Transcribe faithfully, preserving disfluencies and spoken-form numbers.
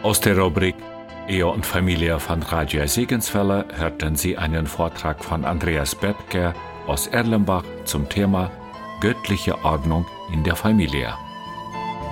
Aus der Rubrik Ehe und Familie von Radio Segenswelle hörten Sie einen Vortrag von Andreas Böttger aus Erlenbach zum Thema göttliche Ordnung in der Familie.